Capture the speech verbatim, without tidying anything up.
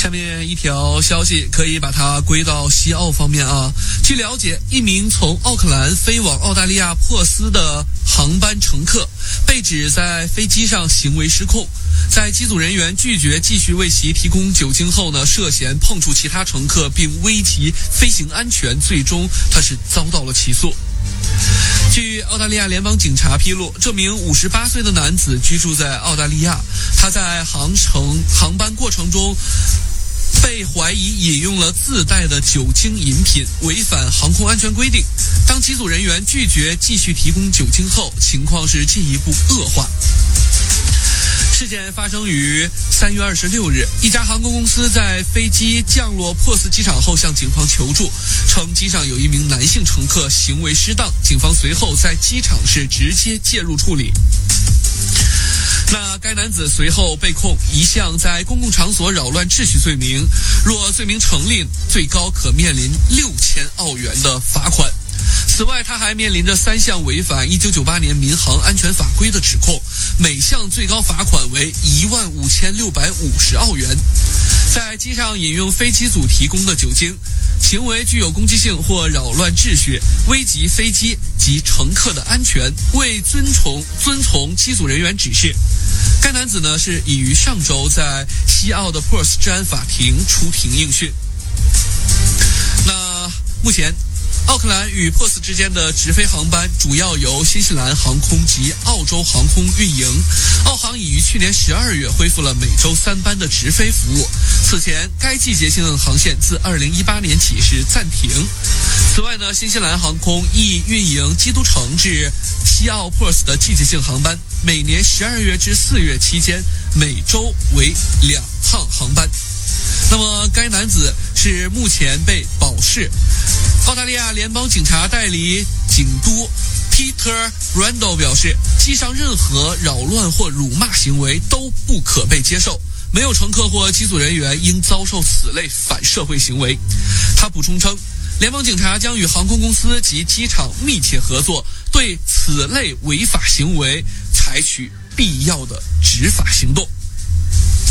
下面一条消息可以把它归到西澳方面啊。据了解，一名从奥克兰飞往澳大利亚珀斯的航班乘客被指在飞机上行为失控，在机组人员拒绝继续为其提供酒精后呢，涉嫌碰触其他乘客并危及飞行安全，最终他是遭到了起诉。据澳大利亚联邦警察披露，这名五十八岁的男子居住在澳大利亚，他在航程航班过程中被怀疑饮用了自带的酒精饮品，违反航空安全规定。当机组人员拒绝继续提供酒精后，情况是进一步恶化。事件发生于三月二十六日，一家航空公司在飞机降落珀斯机场后向警方求助，称机上有一名男性乘客行为失当，警方随后在机场是直接介入处理。那该男子随后被控一项在公共场所扰乱秩序罪名，若罪名成立，最高可面临六千澳元的罚款。此外，他还面临着三项违反一九九八年民航安全法规的指控，每项最高罚款为一万五千六百五十澳元。在机上饮用飞机组提供的酒精，行为具有攻击性或扰乱秩序，危及飞机及乘客的安全，未遵从遵从机组人员指示。该男子呢是已于上周在西澳的珀斯治安法庭出庭应讯。那目前奥克兰与珀斯之间的直飞航班主要由新西兰航空及澳洲航空运营。澳航已于去年十二月恢复了每周三班的直飞服务。此前，该季节性航线自二零一八年起是暂停。此外呢，新西兰航空亦运营基督城至西澳珀斯的季节性航班，每年十二月至四月期间每周为两趟航班。那么该男子是目前被保释。澳大利亚联邦警察代理警督 Peter Brando 表示，机上任何扰乱或辱骂行为都不可被接受，没有乘客或机组人员应遭受此类反社会行为。他补充称，联邦警察将与航空公司及机场密切合作，对此类违法行为采取必要的执法行动。